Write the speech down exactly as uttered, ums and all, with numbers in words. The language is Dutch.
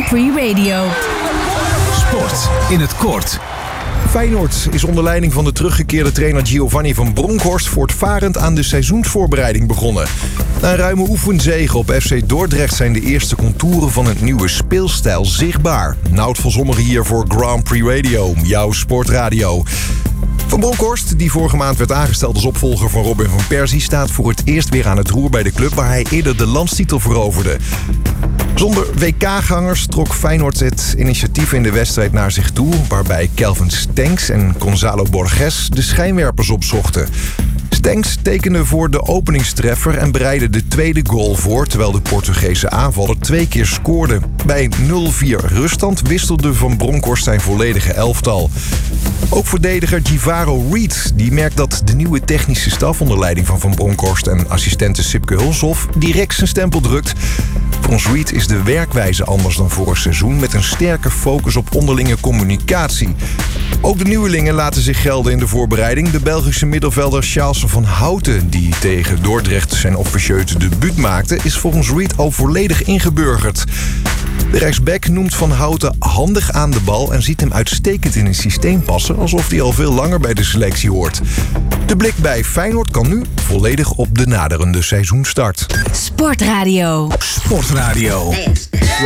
Prix Radio. Sport in het kort. Feyenoord is onder leiding van de teruggekeerde trainer Giovanni van Bronckhorst voortvarend aan de seizoensvoorbereiding begonnen. Na een ruime oefenzege op F C Dordrecht zijn de eerste contouren van het nieuwe speelstijl zichtbaar. Nout van Zomeren hier voor Grand Prix Radio, jouw sportradio. Van Bronckhorst, die vorige maand werd aangesteld als opvolger van Robin van Persie, staat voor het eerst weer aan het roer bij de club waar hij eerder de landstitel veroverde. Zonder W K-gangers trok Feyenoord het initiatief in de wedstrijd naar zich toe, waarbij Kelvin Stenks en Gonzalo Borges de schijnwerpers opzochten. Stenks tekende voor de openingstreffer en bereidde de tweede goal voor, terwijl de Portugese aanvaller twee keer scoorde. Bij nul vier ruststand wisselde Van Bronckhorst zijn volledige elftal. Ook verdediger Givaro Reed, die merkt dat de nieuwe technische staf onder leiding van Van Bronckhorst en assistente Sipke Hulshoff direct zijn stempel drukt. Volgens Reed is de werkwijze anders dan vorig seizoen, met een sterke focus op onderlinge communicatie. Ook de nieuwelingen laten zich gelden in de voorbereiding. De Belgische middenvelder Charles van Houten, die tegen Dordrecht zijn officieuze debuut maakte, is volgens Reed al volledig ingeburgerd. De rechtsback noemt Van Houten handig aan de bal en ziet hem uitstekend in het systeem passen, alsof hij al veel langer bij de selectie hoort. De blik bij Feyenoord kan nu volledig op de naderende seizoenstart. Sportradio. Sportradio.